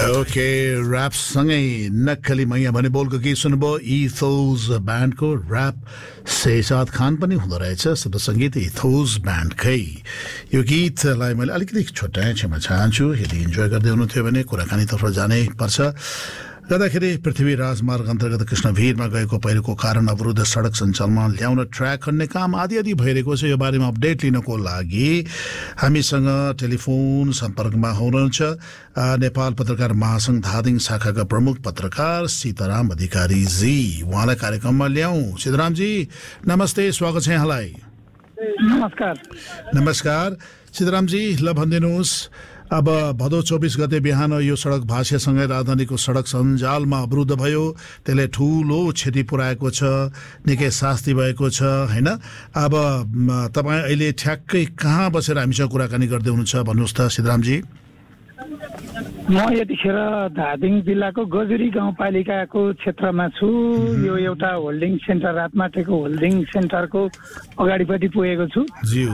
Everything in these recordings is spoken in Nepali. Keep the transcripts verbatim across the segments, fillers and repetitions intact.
ओके ऱ्याप सँगै नक्कली मैया भन्ने बोलको गीत सुन्नुभयो इथोज ब्यान्डको ऱ्याप शेषाद खान पनि हुँदो रहेछ शब्द सङ्गीत इथोज ब्यान्डकै यो गीतलाई मैले अलिकति छुट्याएँ क्षमा चाहन्छु यदि इन्जोय गर्दै हुनुहुन्थ्यो भने कुराकानीतर्फ जानै पर्छ गर्दाखेरि पृथ्वी राजमार्ग अन्तर्गत कृष्णभिरमा गएको पहिरोको कारण अवरुद्ध सडक सञ्चालनमा ल्याउन ट्र्याक खन्ने काम आदि आदि भइरहेको छ यो बारेमा अपडेट लिनको लागि हामीसँग टेलिफोन सम्पर्कमा हुनुहुन्छ नेपाल पत्रकार महासंघ धादिङ शाखाका प्रमुख पत्रकार सीताराम अधिकारीजी उहाँलाई कार्यक्रममा ल्याउँ सीतारामजी नमस्ते स्वागत छ यहाँलाई नमस्कार नमस्कार सीतारामजी ल भनिदिनुहोस् अब भदौ चौबिस गते बिहान यो सडक भाष्यसँगै राजधानीको सडक सञ्जालमा अवरुद्ध भयो त्यसले ठुलो क्षति पुर्याएको छ निकै शास्ति भएको छ हैन अब तपाईँ अहिले ठ्याक्कै कहाँ बसेर हामीसँग कुराकानी गर्दै हुनुहुन्छ भन्नुहोस् त सीतारामजी म यतिखेर धादिङ जिल्लाको गजुरी गाउँपालिकाको क्षेत्रमा छु यो एउटा होल्डिङ सेन्टर रातमाटेको होल्डिङ सेन्टरको अगाडिपट्टि पुगेको छु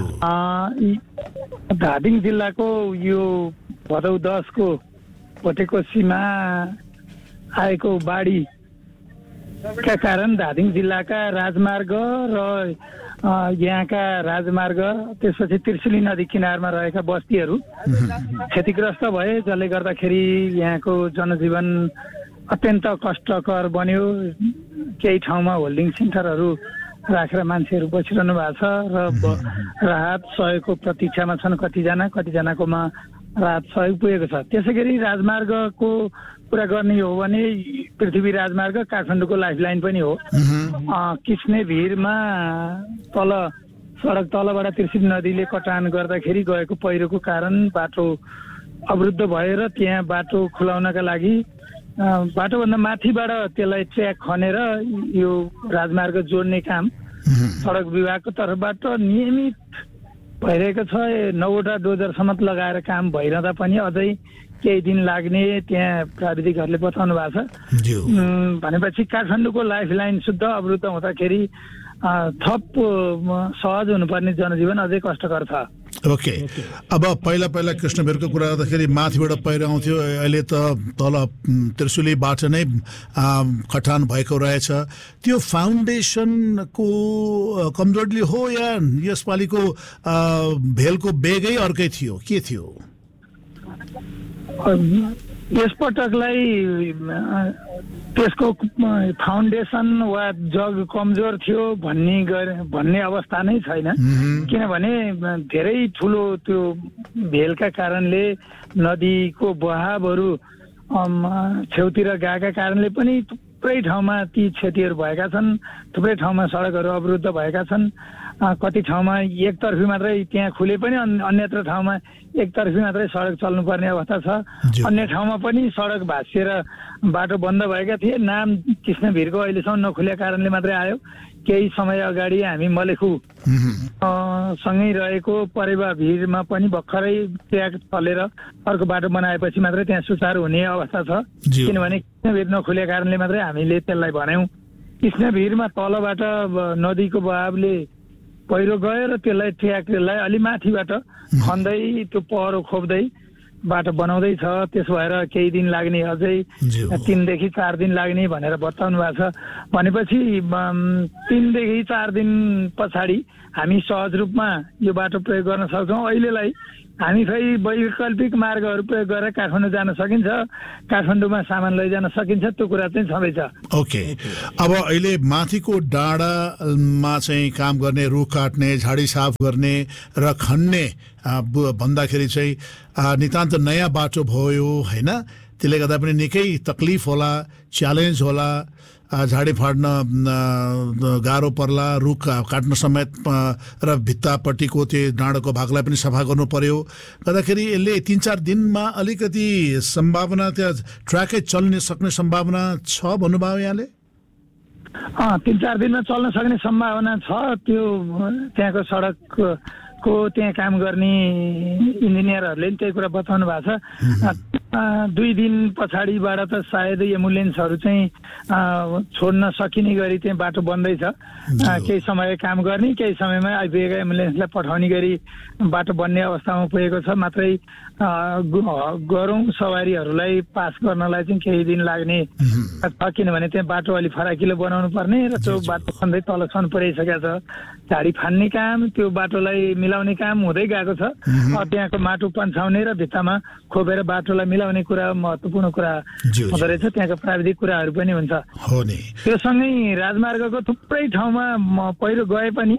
धादिङ जिल्लाको यो भदौ दसको भोटेकोसीमा आएको बाढीका कारण धादिङ जिल्लाका राजमार्ग र यहाँका राजमार्ग त्यसपछि त्रिशुली नदी किनारमा रहेका बस्तीहरू क्षतिग्रस्त भए जसले गर्दाखेरि यहाँको जनजीवन अत्यन्त कष्टकर बन्यो केही ठाउँमा होल्डिङ सेन्टरहरू राखेर मान्छेहरू बसिरहनु भएको छ र राहत सहयोगको प्रतीक्षामा छन् कतिजना कतिजनाकोमा राहत सहयोग पुगेको छ त्यसै गरी राजमार्गको कुरा गर्ने हो भने पृथ्वी राजमार्ग काठमाडौँको लाइफलाइन पनि हो किस्ने भिरमा तल सडक तलबाट त्रिशुली नदीले कटान गर्दाखेरि गएको पहिरोको कारण बाटो अवरुद्ध भएर त्यहाँ बाटो खुलाउनका लागि बाटोभन्दा माथिबाट त्यसलाई ट्र्याक खनेर यो राजमार्ग जोड्ने काम सडक विभागको तर्फबाट नियमित भइरहेको छ नौवटा डोजरसम्म लगाएर काम भइरहँदा पनि अझै केही दिन लाग्ने त्यहाँ प्राविधिकहरूले बताउनु भएको छ भनेपछि काठमाडौँको लाइफ लाइन शुद्ध अवरुद्ध हुँदाखेरि थप सहज हुनुपर्ने जनजीवन अझै कष्टकर छ ओके अब पहिला पहिला कृष्णभिरको कुरा गर्दाखेरि माथिबाट पहिरो आउँथ्यो अहिले त तल त्रिशुलीबाट नै कटान भएको रहेछ त्यो फाउन्डेसनको कमजोरीले हो या यसपालिको भेलको बेगै अर्कै थियो के थियो यसपटकलाई त्यसको फाउन्डेसन वा जग कमजोर थियो भन्ने भन्ने अवस्था नै छैन किनभने धेरै ठुलो त्यो भेलका कारणले नदीको बहावहरू छेउतिर गएका कारणले पनि थुप्रै ठाउँमा ती क्षतिहरू भएका छन् थुप्रै ठाउँमा सडकहरू अवरुद्ध भएका छन् कति ठाउँमा एकतर्फी मात्रै त्यहाँ खुले पनि अन्यत्र ठाउँमा एकतर्फी मात्रै सडक चल्नुपर्ने अवस्था छ अन्य ठाउँमा पनि सडक भाँसिएर बाटो बन्द भएका थिए नाम कृष्णभिरको अहिलेसम्म नखुलेका कारणले मात्रै आयो केही समय अगाडि हामी मलेखु सँगै रहेको परेवा भिरमा पनि भर्खरै ट्र्याक चलेर अर्को बाटो बनाएपछि मात्रै त्यहाँ सुचारू हुने अवस्था छ किनभने कृष्णभिर नखुलेका कारणले मात्रै हामीले त्यसलाई भन्यौँ कृष्णभिरमा तलबाट नदीको बहावले पहिरो गयो र त्यसलाई ट्र्याकलाई अलि माथिबाट खन्दै त्यो पहरो खोप्दै बाटो बनाउँदैछ त्यसो भएर केही दिन लाग्ने अझै तीनदेखि चार दिन लाग्ने भनेर बताउनु भएको छ भनेपछि तीनदेखि चार दिन पछाडि हामी सहज रूपमा यो बाटो प्रयोग गर्न सक्छौँ अहिलेलाई हामी फेरि वैकल्पिक मार्गहरू प्रयोग गरेर काठमाडौँ जान सकिन्छ काठमाडौँमा सामान लैजान सकिन्छ त्यो कुरा चाहिँ छँदैछ ओके अब अहिले माथिको डाँडामा चाहिँ काम गर्ने रुख काट्ने झाडी साफ गर्ने र खन्ने भन्दाखेरि चाहिँ नितान्त नयाँ बाटो भयो होइन त्यसले गर्दा पनि निकै तकलिफ होला च्यालेन्ज होला झाडी फाड्न गाह्रो पर्ला रुख काट्न समेत र भित्तापट्टिको त्यो डाँडाको भागलाई पनि सफा गर्नु पर्यो गर्दाखेरि यसले तिन चार दिनमा अलिकति सम्भावना त्यहाँ ट्र्याकै चल्ने सक्ने सम्भावना छ भन्नुभयो यहाँले तिन चार दिनमा चल्न सक्ने सम्भावना छ त्यो त्यहाँको सडक को त्यहाँ काम गर्ने इन्जिनियरहरूले पनि त्यही कुरा बताउनु भएको छ दुई दिन पछाडिबाट त सायद एम्बुलेन्सहरू चाहिँ छोड्न सकिने गरी चाहिँ बाटो बन्दैछ। केही समय काम गर्ने, केही समयमा आइपुगेका एम्बुलेन्सलाई पठाउने गरी बाटो बन्ने अवस्थामा पुगेको छ। मात्रै गरौँ सवारीहरूलाई पास गर्नलाई चाहिँ केही दिन लाग्ने छ, किनभने त्यहाँ बाटो अलि फराकिलो बनाउनु पर्ने र त्यो बाटो खन्दै तलसम्म पुर्याइसकेको छ। झाडी फान्ने काम, त्यो बाटोलाई मिलाउने काम हुँदै गएको छ। त्यहाँको माटो पन्छाउने र भित्तामा खोपेर बाटोलाई मिलाउने कुरा महत्त्वपूर्ण कुरा हुँदो रहेछ। त्यहाँको प्राविधिक कुराहरू पनि हुन्छ। त्यो सँगै राजमार्गको थुप्रै ठाउँमा पहिरो गए पनि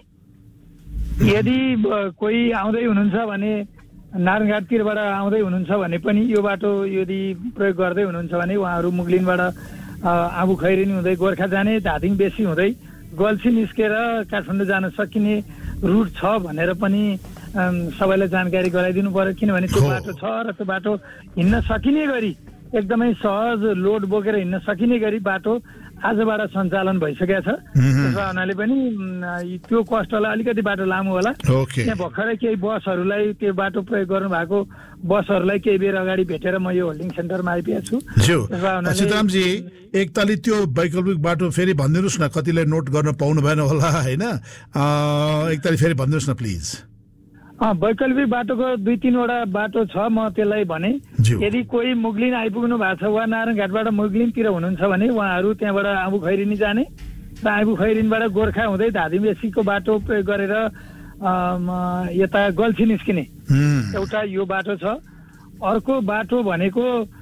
यदि कोही आउँदै हुनुहुन्छ भने, नारायणघाटतिरबाट आउँदै हुनुहुन्छ भने पनि यो बाटो यदि प्रयोग गर्दै हुनुहुन्छ भने उहाँहरू मुगलिनबाट आबु खैरेनी हुँदै गोर्खा जाने, धादिङ बेसी हुँदै गल्छी निस्केर काठमाडौँ जान सकिने रुट छ भनेर पनि सबैलाई जानकारी गराइदिनु पर्यो। किनभने त्यो बाटो छ र त्यो बाटो हिँड्न सकिने गरी, एकदमै सहज लोड बोकेर हिँड्न सकिने गरी बाटो आजबाट सञ्चालन भइसकेको छ। त्यसो हुनाले पनि त्यो कष्टलाई अलिकति बाटो लामो होला। त्यहाँ भर्खरै केही बसहरूलाई, त्यो बाटो प्रयोग गर्नु भएको बसहरूलाई केही बेर अगाडि भेटेर म यो होल्डिङ सेन्टरमा आइपुगेको छु। सीतारामजी, एकताली त्यो वैकल्पिक बाटो फेरि भनिदिनुहोस् न, कतिलाई नोट गर्न पाउनु भएन होला होइन, एकताली फेरि भनिदिनुहोस् न प्लिज। वैकल्पिक बाटोको दुई तिनवटा बाटो छ, म त्यसलाई भने यदि कोही मुगलिन आइपुग्नु भएको छ वा नारायणघाटबाट मुगलिनतिर हुनुहुन्छ भने उहाँहरू त्यहाँबाट आबु खैरेनी जाने र आबु खैरेनीबाट गोर्खा हुँदै धादिङ बेसीको बाटो प्रयोग गरेर यता गल्छी निस्किने एउटा यो बाटो छ। अर्को बाटो भनेको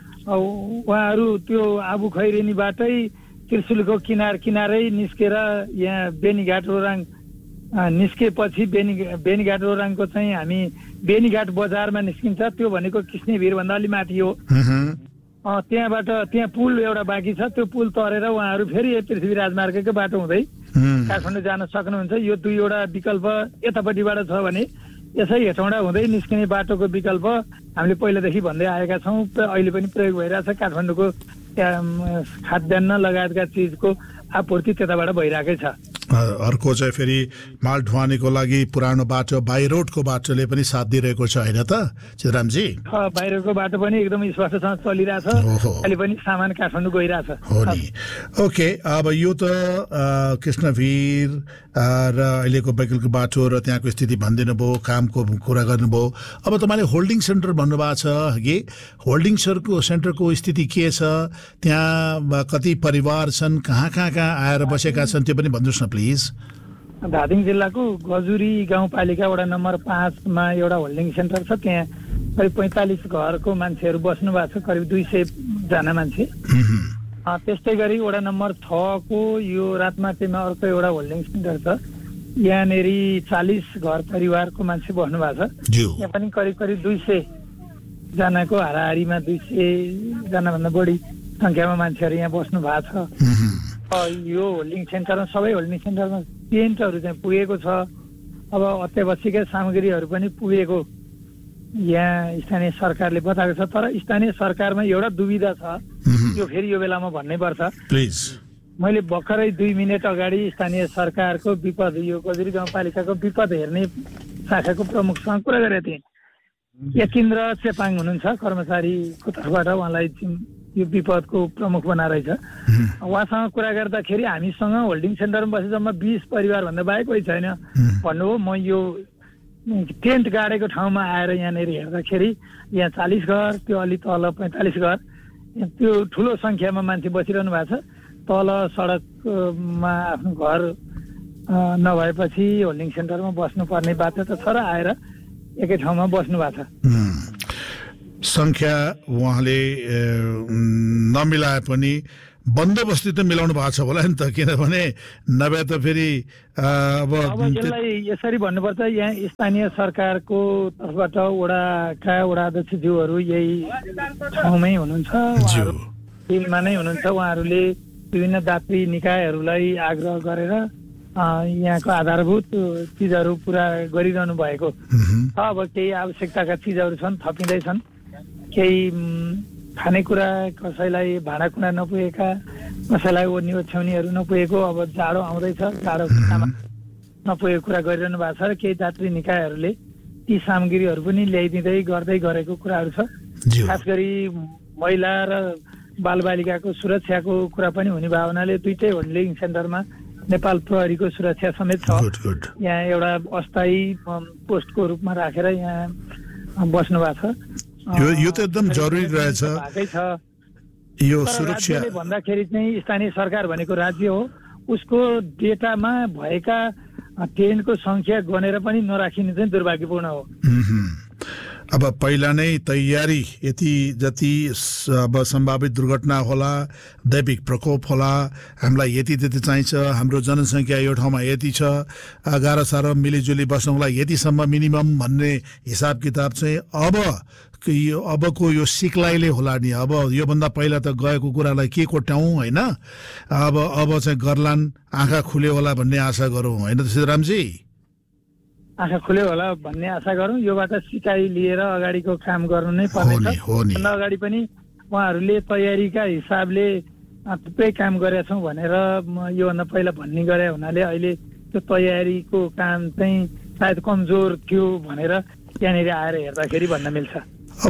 उहाँहरू त्यो आबु खैरेनीबाटै त्रिशुलको किनार किनारै निस्केर यहाँ बेनीघाट रोराङ निस्केपछि बेनी बेनीघाट रोराङको चाहिँ हामी बेनीघाट बजारमा निस्किन्छ। त्यो भनेको कृष्णभिरभन्दा अलि माथि हो। त्यहाँबाट त्यहाँ पुल एउटा बाँकी छ, त्यो पुल तरेर उहाँहरू फेरि पृथ्वी राजमार्गकै बाटो हुँदै काठमाडौँ जान सक्नुहुन्छ। यो दुईवटा विकल्प यतापट्टिबाट छ भने यसै हेटौँडा हुँदै निस्किने बाटोको विकल्प हामीले पहिलादेखि भन्दै आएका छौँ, अहिले पनि प्रयोग भइरहेछ। काठमाडौँको खाद्यान्न लगायतका चिजको आपूर्ति त्यताबाट भइरहेकै छ। अर्को चाहिँ फेरि माल ढुवानीको लागि पुरानो बाटो बाई रोडको बाटोले पनि साथ दिइरहेको छ होइन त सीतारामजी? बाई रोडको बाटो पनि एकदम स्पष्टसँग चलिरहेछ, अहिले पनि सामान काठमाडौँ गइरहेछ। हो नि। ओके, अब यो त कृष्णभिर र अहिलेको वैकल्पिक बाटो र त्यहाँको स्थिति भनिदिनु भयो, कामको कुरा गर्नुभयो। अब तपाईँले होल्डिङ सेन्टर भन्नुभएको छ कि होल्डिङ सेन्टरको स्थिति के छ, त्यहाँ कति परिवार छन्, कहाँ कहाँ कहाँ आएर बसेका छन्, त्यो पनि भन्नुहोस् न प्लिज। धादिङ जिल्लाको गजुरी गाउँपालिका वडा नम्बर पाँचमा एउटा होल्डिङ सेन्टर छ। त्यहाँ करिब पैँतालिस घरको मान्छेहरू बस्नु भएको छ, करिब दुई सय जना मान्छे। त्यस्तै गरी वडा नम्बर छको यो रातमाटेमा अर्को एउटा होल्डिङ सेन्टर छ, यहाँनिर चालिस घर परिवारको मान्छे बस्नु भएको छ। यहाँ पनि करिब करिब दुई सय जनाको हाराहारीमा दुई सय जनाभन्दा बढी सङ्ख्यामा मान्छेहरू यहाँ बस्नु भएको छ। यो होल्डिङ सेन्टरमा, सबै होल्डिङ सेन्टरमा टेन्टहरू चाहिँ पुगेको छ। अब अत्यावश्यक सामग्रीहरू पनि पुगेको यहाँ स्थानीय सरकारले बताएको छ। तर स्थानीय सरकारमा एउटा दुविधा छ, यो फेरि यो बेलामा भन्नै पर्छ। मैले भर्खरै दुई मिनट अगाडि स्थानीय सरकारको विपद, यो गजुरी गाउँपालिकाको विपद हेर्ने शाखाको प्रमुखसँग कुरा गरेको थिएँ। यकिन्द्र चेपाङ हुनुहुन्छ कर्मचारीको तर्फबाट, उहाँलाई यो विपदको प्रमुख बनाएर रहेछ। उहाँसँग कुरा गर्दाखेरि हामीसँग होल्डिङ सेन्टरमा बसे जम्मा बिस परिवारभन्दा बाहेक कोही छैन भन्नुभयो। म यो टेन्ट गाडेको ठाउँमा आएर यहाँनिर हेर्दाखेरि यहाँ चालिस घर, त्यो अलि तल पैँतालिस घर, त्यो ठुलो सङ्ख्यामा मान्छे बसिरहनु भएको छ। तल सडकमा आफ्नो घर नभएपछि होल्डिङ सेन्टरमा बस्नुपर्ने बाध्यता छ र आएर एकै ठाउँमा बस्नु भएको छ। संख्या उहाँले नमिलाए पनि बन्दोबस्ती त मिलाउनु भएको छ होला नि त, किनभने नभए त फेरि अब यसलाई यसरी भन्नुपर्छ, यहाँ स्थानीय सरकारको तर्फबाट वडाका वडा अध्यक्षज्यूहरू यही ठाउँमै हुनुहुन्छ, फिल्डमा नै हुनुहुन्छ। उहाँहरूले विभिन्न दात्री निकायहरूलाई आग्रह गरेर यहाँको आधारभूत चिजहरू पुरा गरिरहनु भएको छ। अब केही आवश्यकताका चिजहरू छन्, थपिँदैछन्। केही खानेकुरा, कसैलाई भाँडाकुँडा नपुगेका, कसैलाई ओर्नी ओछ्याउनीहरू नपुगेको, अब जाडो आउँदैछ, जाडो नपुगेको कुरा गरिरहनु भएको छ र केही दात्री निकायहरूले ती सामग्रीहरू पनि ल्याइदिँदै गर्दै गरेको कुराहरू छ। खास गरी महिला र बालबालिकाको सुरक्षाको कुरा पनि हुने भावनाले दुईटै होल्डिङ सेन्टरमा नेपाल प्रहरीको सुरक्षा समेत छ। यहाँ एउटा अस्थायी पोस्टको रूपमा राखेर यहाँ बस्नु भएको छ। यो यो त एकदम जरुरी रहेछ यो सुरक्षा भन्दाखेरि चाहिँ स्थानीय सरकार भनेको राज्य हो, उसको डेटामा भएका ट्रेनको संख्या गनेर पनि नराखिनु चाहिँ दुर्भाग्यपूर्ण हो। अब पहिला नै तयारी यति जति अब सम्भावित दुर्घटना होला, दैविक प्रकोप होला, हामीलाई यति त्यति चाहिन्छ, हाम्रो जनसङ्ख्या यो ठाउँमा यति छ, गाह्रो साह्रो मिलिजुली बस्नुलाई यतिसम्म मिनिमम भन्ने हिसाब किताब चाहिँ अब यो अबको यो सिक्लाइले होला नि। अब योभन्दा पहिला त गएको कुरालाई के कोट्याउँ होइन, अब अब चाहिँ गर्लान्, आँखा खुल्यो होला भन्ने आशा गरौँ होइन त सीतारामजी? आँखा खुल्यो होला भन्ने आशा गरौँ। योबाट सिकाइ लिएर अगाडिको काम गर्नु नै पर्नेछ। भन्दा अगाडि पनि उहाँहरूले तयारीका हिसाबले थुप्रै काम गरेका छौँ भनेर योभन्दा पहिला भन्ने गरे हुनाले अहिले त्यो तयारीको काम चाहिँ सायद कमजोर थियो भनेर त्यहाँनिर आएर हेर्दाखेरि भन्न मिल्छ। अब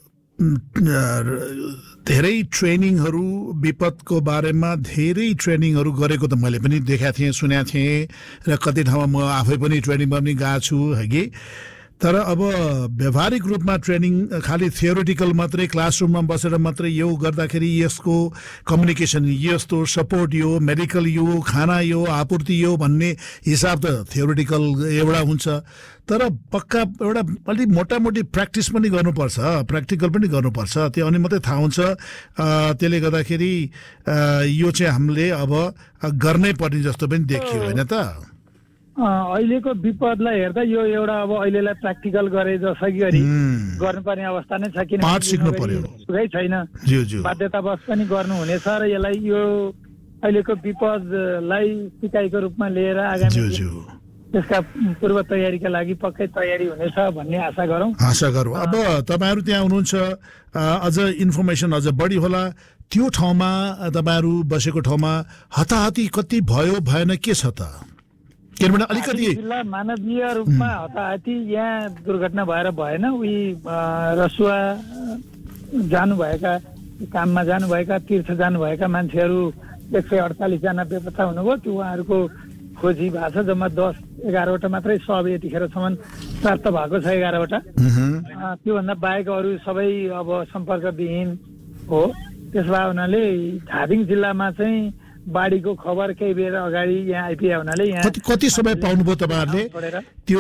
धेरै ट्रेनिङहरू विपदको बारेमा धेरै ट्रेनिङहरू गरेको त मैले पनि देखाएको थिएँ, सुनेको थिएँ र कति ठाउँमा म आफै पनि ट्रेनिङ पनि गएको छु हगि। तर अब व्यावहारिक रूपमा ट्रेनिङ खालि थियोरिटिकल मात्रै क्लासरुममा बसेर मात्रै यो गर्दाखेरि यसको कम्युनिकेसन यस्तो सपोर्ट यो मेडिकल यो खाना यो आपूर्ति यो भन्ने हिसाब त थियोरिटिकल एउटा हुन्छ, तर पक्का एउटा अलिक मोटामोटी प्र्याक्टिस पनि गर्नुपर्छ, प्र्याक्टिकल पनि गर्नुपर्छ। त्यो अनि मात्रै थाहा हुन्छ। त्यसले गर्दाखेरि यो चाहिँ हामीले अब गर्नै पर्ने जस्तो पनि देखियो होइन त? अहिलेको विपदलाई हेर्दा यो एउटा अब अहिलेलाई प्र्याक्टिकल गरे जसै गरी गर्नुपर्ने अवस्था नै छ, किनभने सुकै छैन, बाध्यतावश पनि गर्नुहुनेछ र यसलाई यो अहिलेको विपदलाई सिकाइको रूपमा लिएर आगामी त्यसका पूर्व तयारीका लागि पक्कै तयारी हुनेछ भन्ने आशा गरौँ आशा गरौँ अब तपाईहरु त्यहाँ हुनुहुन्छ, अझ इन्फर्मेसन अझ बढी होला। त्यो ठाउँमा तपाईहरु बसेको ठाउँमा हताहती कति भयो भएन के छ त? किनभने अलिकति जिल्ला मानवीय रूपमा हताहती यहाँ दुर्घटना भएर भएन। उही रसुवा जानुभएका काममा जानुभएका तीर्थ जानुभएका मान्छेहरू एक सय अडचालिस जना बेपत्ता हुनुभयो। त्यो उहाँहरूको खोजी भएको छ। जम्मा दस एघारवटा मात्रै सब यतिखेरसम्म प्राप्त भएको छ, एघारवटा। त्योभन्दा बाहेक अरू सबै अब सम्पर्कविहीन हो। त्यसो हुनाले धादिङ जिल्लामा चाहिँ बाढीको खबर केही बेर अगाडि यहाँ आइपुगे हुनाले यहाँ कति समय पाउनुभयो तपाईँहरूले? त्यो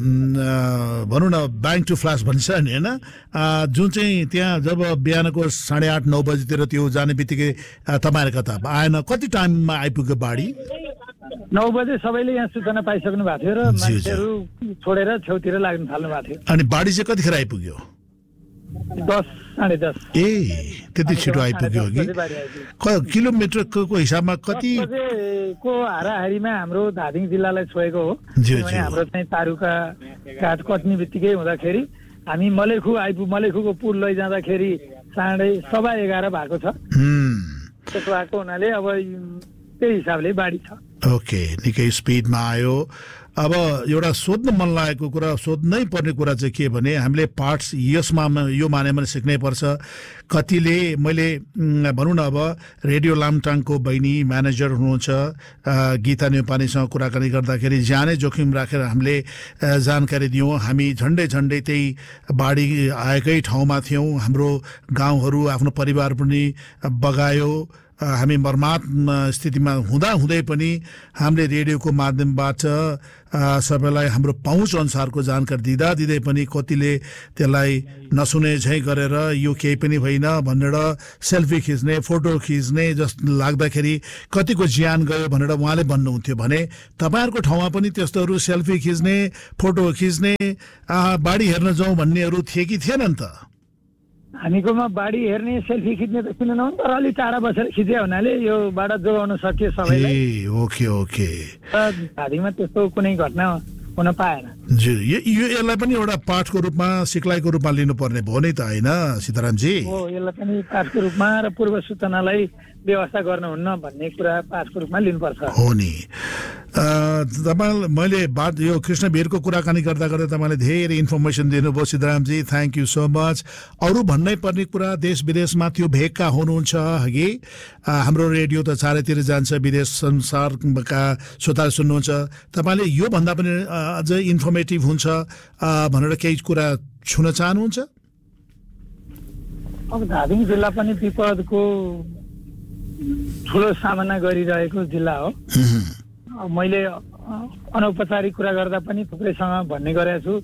भनौँ न ब्याङ्क टु फ्ल्यास भन्छ नि होइन, जुन चाहिँ त्यहाँ जब बिहानको साढे आठ नौ बजीतिर त्यो जाने बित्तिकै तपाईँहरूको त आएन, कति टाइममा आइपुग्यो बाढी? नौ बजे सबैले यहाँ सूचना पाइसक्नु भएको थियो र मान्छेहरू छोडेर छेउतिर लाग्न थाल्नु भएको थियो। अनि बाढी चाहिँ कतिखेर आइपुग्यो? दस साढे दस। ए त्यति छिटो आइपुग्यो कि? किलोमिटरको हिसाबमा कति को हाराहारीमा हाम्रो धादिङ जिल्लालाई छोएको हो। हाम्रो चाहिँ तारुका घाट कट्ने बित्तिकै हुँदाखेरि हामी मलेखु आइपुग मलेखुको पुल लैजाँदाखेरि साढे सवा एघार भएको छ। त्यसो भएको हुनाले अब त्यही हिसाबले बाढी छ। ओके, निकै स्पिडमा आयो। अब एउटा सोध्न मन लागेको कुरा, सोध्नै पर्ने कुरा चाहिँ के भने हामीले पार्ट्स यसमा यो मानेमा सिक्नै पर्छ। कतिले मैले भनौँ न अब रेडियो लामटाङको बहिनी म्यानेजर हुनुहुन्छ गीता नेपालीसँग कुराकानी गर्दाखेरि ज्यानै जोखिम राखेर हामीले जानकारी दियौँ। हामी झन्डै झन्डै त्यही बाढी आएकै ठाउँमा थियौँ। हाम्रो गाउँहरू आफ्नो परिवार पनि बगायो। हामी मर्मात स्थितिमा हुँदा हुँदै पनि हामीले रेडियोको माध्यमबाट सबैलाई हाम्रो पहुँच अनुसारको जानकारी दिँदा दिँदै पनि कतिले त्यसलाई नसुने झैँ गरेर यो केही पनि होइन भनेर सेल्फी खिच्ने फोटो खिच्ने जस्तो लाग्दाखेरि कतिको ज्यान गयो भनेर उहाँले भन्नुहुन्थ्यो। भने तपाईँहरूको ठाउँमा पनि त्यस्तोहरू सेल्फी खिच्ने फोटो खिच्ने बाढी हेर्न जाउँ भन्नेहरू थिए कि थिएनन् त? हामीकोमा बाढी हेर्ने सेल्फी खिच्ने त किन नहुन्, तर अलिक टाढा बसेर खिचे हुनाले यो बाट जोगाउन सकियो सबैलाई। Okay okay. धादिङमा त्यस्तो कुनै घटना हुन पाएन। जी, यो यसलाई पनि एउटा पाठको रूपमा सिक्लाइको रूपमा लिनुपर्ने भयो नि त होइन सीतारामजी? हो, यसलाई पनि पाठको रूपमा र पूर्व सूचनालाई व्यवस्था गर्नुहुन्न भन्ने कुरा पाठको रूपमा लिनुपर्छ। हो नि। तपाईँ मैले बात यो कृष्ण भिरको कुराकानी गर्दा गर्दा तपाईँले धेरै इन्फर्मेसन दिनुभयो सिद्धरामजी, थ्याङ्क यू सो मच। अरू भन्नै पर्ने कुरा देश विदेशमा त्यो भेगका हुनुहुन्छ हगि हाम्रो रेडियो त चारैतिर जान्छ, विदेश संसारका श्रोताले सुन्नुहुन्छ, तपाईँले योभन्दा पनि अझै इन्फर्मेटिभ हुन्छ भनेर केही कुरा छुन चाहनुहुन्छ? अब धादिङ जिल्ला पनि विपदको ठुलो सामना गरिरहेको जिल्ला हो। मैले अनौपचारिक कुरा गर्दा पनि थुप्रैसँग भन्ने गरेको छु,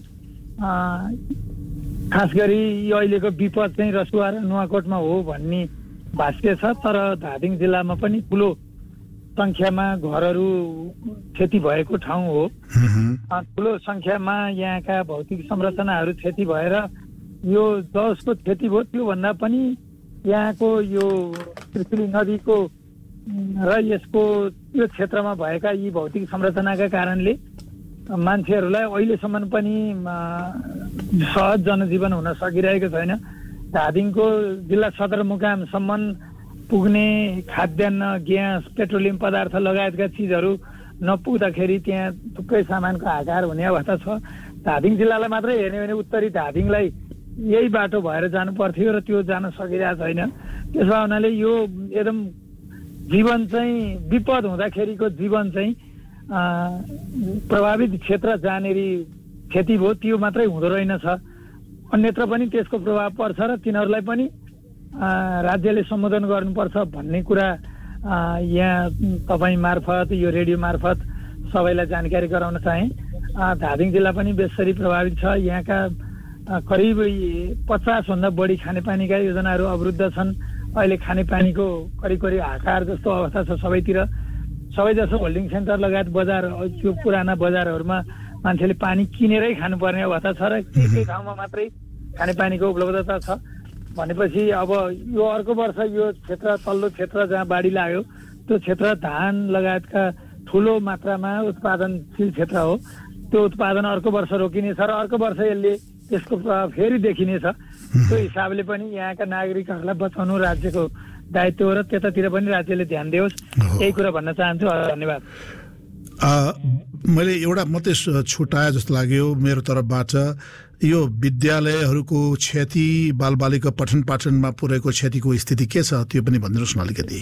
खास गरी यो अहिलेको विपद चाहिँ रसुवा र नुवाकोटमा हो भन्ने भाष्य छ, तर धादिङ जिल्लामा पनि ठुलो सङ्ख्यामा घरहरू क्षति भएको ठाउँ हो। ठुलो सङ्ख्यामा यहाँका भौतिक संरचनाहरू क्षति भएर यो जसको क्षति भयो त्योभन्दा पनि यहाँको यो त्रिशुली नदीको र यसको यो क्षेत्रमा भएका यी भौतिक संरचनाका कारणले मान्छेहरूलाई अहिलेसम्म पनि सहज जनजीवन हुन सकिरहेको छैन। धादिङको जिल्ला सदरमुकामसम्म पुग्ने खाद्यान्न, ग्यास, पेट्रोलियम पदार्थ लगायतका चिजहरू नपुग्दाखेरि त्यहाँ थुप्रै सामानको हाहाकार हुने अवस्था छ। धादिङ जिल्लालाई मात्रै हेर्ने भने उत्तरी धादिङलाई यही बाटो भएर जानु पर्थ्यो र त्यो जान सकिरहेको छैन। त्यसो हुनाले यो एकदम जीवन चाहिँ विपद हुँदाखेरिको जीवन चाहिँ प्रभावित क्षेत्र जहाँनेरि क्षति भयो त्यो मात्रै हुँदो रहेनछ, अन्यत्र पनि त्यसको प्रभाव पर्छ र तिनीहरूलाई पनि राज्यले सम्बोधन गर्नुपर्छ भन्ने कुरा यहाँ तपाईँ मार्फत, यो रेडियो मार्फत सबैलाई जानकारी गराउन चाहे। धादिङ जिल्ला पनि बेसरी प्रभावित छ। यहाँका करिब पचासभन्दा बढी खानेपानीका योजनाहरू अवरुद्ध छन्। अहिले खानेपानीको करिब करिब हाहाकार जस्तो अवस्था छ सबैतिर। सबैजसो होल्डिङ सेन्टर लगायत बजार, त्यो पुराना बजारहरूमा मान्छेले पानी किनेरै खानुपर्ने अवस्था छ र केही ठाउँमा मात्रै खानेपानीको उपलब्धता छ भनेपछि अब यो अर्को वर्ष यो क्षेत्र, तल्लो क्षेत्र जहाँ बाढी लाग्यो त्यो क्षेत्र धान लगायतका ठुलो मात्रामा उत्पादनशील क्षेत्र हो। त्यो उत्पादन अर्को वर्ष रोकिनेछ र अर्को वर्ष यसले त्यसको प्रभाव फेरि देखिनेछ। त्यो हिसाबले पनि यहाँका नागरिकहरूलाई बचाउनु राज्यको दायित्व हो र त्यतातिर पनि राज्यले ध्यान दियोस्, यही कुरा भन्न चाहन्छु। धन्यवाद। मैले एउटा मात्रै छुटाए जस्तो लाग्यो मेरो तर्फबाट, यो विद्यालयहरूको क्षति, बालबालिका पठन पाठनमा पुरेको क्षतिको स्थिति के छ त्यो पनि भनिदिनुहोस् न अलिकति।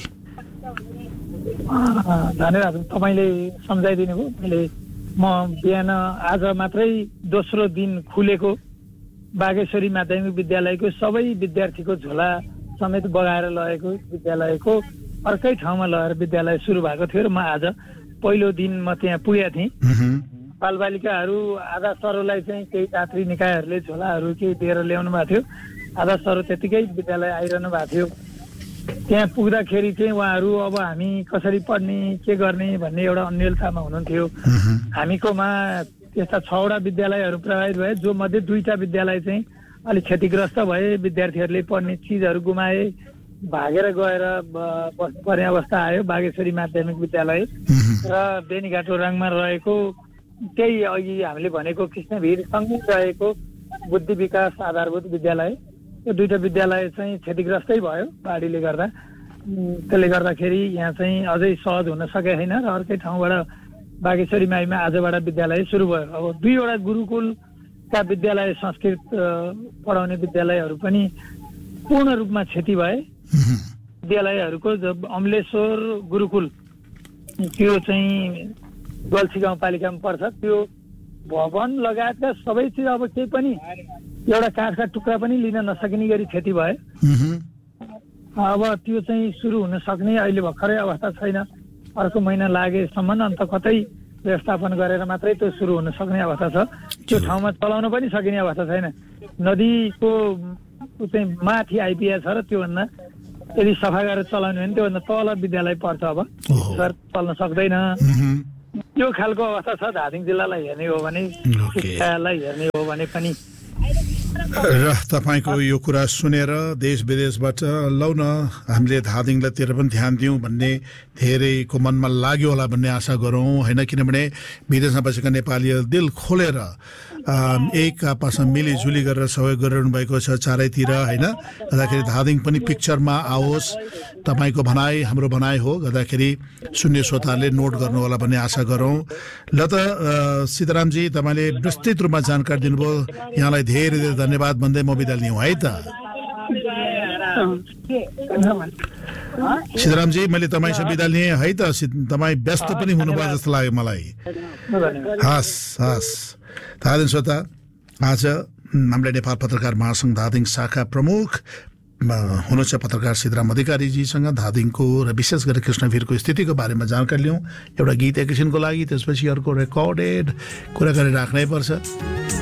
धन्यवाद, तपाईँले सम्झाइदिनु भयो। मैले म बिहान आज मात्रै दोस्रो दिन खुलेको बागेश्वरी माध्यमिक विद्यालयको सबै विद्यार्थीको झोला समेत बगाएर लगेको विद्यालयको अर्कै ठाउँमा लगेर विद्यालय सुरु भएको थियो र म आज पहिलो दिन म त्यहाँ पुगेको थिएँ। बालबालिकाहरू आधा सरोलाई चाहिँ केही यात्री निकायहरूले झोलाहरू केही दिएर ल्याउनु भएको थियो, आधा सरो त्यतिकै विद्यालय आइरहनु भएको थियो। त्यहाँ पुग्दाखेरि चाहिँ उहाँहरू अब हामी कसरी पढ्ने, के गर्ने भन्ने एउटा अन्यलतामा हुनुहुन्थ्यो। हामीकोमा त्यस्ता छवटा विद्यालयहरू प्रभावित भए, जो मध्ये दुईटा विद्यालय चाहिँ अलिक क्षतिग्रस्त भए, विद्यार्थीहरूले पढ्ने चिजहरू गुमाए, भागेर गएर बस्नुपर्ने अवस्था आयो। बागेश्वरी माध्यमिक विद्यालय र बेनीघाट ओराङमा रहेको त्यही अघि हामीले भनेको कृष्णभिर सँगै रहेको बुद्धि विकास आधारभूत विद्यालय, यो दुईटा विद्यालय चाहिँ क्षतिग्रस्तै भयो बाढीले गर्दा। त्यसले गर्दाखेरि यहाँ चाहिँ अझै सहज हुन सकेको छैन र अर्कै ठाउँबाट बागेश्वरी माईमा आजबाट विद्यालय सुरु भयो। अब दुईवटा गुरुकुलका विद्यालय, संस्कृत पढाउने विद्यालयहरू पनि पूर्ण रूपमा क्षति भए। विद्यालयहरूको अमलेश्वर गुरुकुल त्यो चाहिँ गल्छी गाउँपालिकामा पर्छ, त्यो भवन लगायतका सबै चिज अब केही पनि एउटा काठका टुक्रा पनि लिन नसकिने गरी क्षति भयो। अब त्यो चाहिँ सुरु हुन सक्ने अहिले भर्खरै अवस्था छैन, अर्को महिना लागेसम्म अन्त कतै व्यवस्थापन गरेर मात्रै त्यो सुरु हुन सक्ने अवस्था छ। त्यो ठाउँमा चलाउन पनि सकिने अवस्था छैन। नदीको चाहिँ माथि आइपुगेको छ र त्योभन्दा यदि सफा गरेर चलाउने भने त्योभन्दा तल विद्यालय पर्छ, अब सर चल्न सक्दैन। यो खालको अवस्था छ। धादिङ जिल्लालाई हेर्ने हो भने, शिक्षालाई हेर्ने हो भने पनि र तपाईँको यो कुरा सुनेर देश विदेशबाट लौ न हामीले धादिङतिर पनि ध्यान दिउँ भन्ने धेरैको मनमा लाग्यो होला भन्ने आशा गरौँ होइन, किनभने विदेशमा बसेका नेपालीहरू दिल खोलेर एक आपसमा मिलिजुली गरेर सहयोग गरिरहनु भएको छ चारैतिर होइन। गर्दाखेरि धादिङ पनि पिक्चरमा आओस्, तपाईँको भनाइ हाम्रो भनाइ हो, गर्दाखेरि सुन्ने श्रोताहरूले नोट गर्नु होला भन्ने आशा गरौँ। ल त सीतारामजी तपाईँले विस्तृत रूपमा जानकारी दिनुभयो, यहाँलाई धेरै धेरै धन्यवाद भन्दै म बिदा लिउँ है त। सीतारामजी मैले तपाईँसँग बिदा लिएँ है त, तपाईँ व्यस्त पनि हुनुभयो जस्तो लाग्यो मलाई। हस् हस् धादिङ श्रोता, आज हामीले नेपाल पत्रकार महासङ्घ धादिङ शाखा प्रमुख हुनुहुन्छ पत्रकार सीताराम अधिकारीजीसँग धादिङको र विशेष गरी कृष्णवीरको स्थितिको बारेमा जानकारी लियौँ। एउटा गीत एकैछिनको लागि, त्यसपछि अर्को रेकर्डेड कुरा गरेर राख्नै पर्छ।